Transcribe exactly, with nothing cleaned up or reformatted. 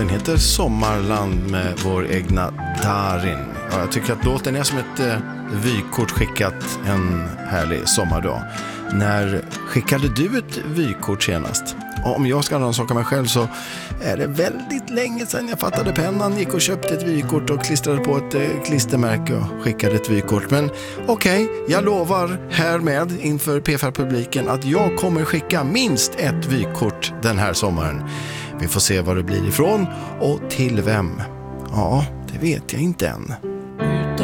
låten heter Sommarland med vår egna Darin. Ja, jag tycker att låten är som ett eh, vykort skickat en härlig sommardag. När skickade du ett vykort senast? Och om jag ska rannsaka mig själv så är det väldigt länge sedan jag fattade pennan, gick och köpte ett vykort och klistrade på ett eh, klistermärke och skickade ett vykort. Men okej, okay, jag lovar härmed inför P F R-publiken att jag kommer skicka minst ett vykort den här sommaren. Vi får se vad det blir ifrån och till vem. Ja, det vet jag inte än.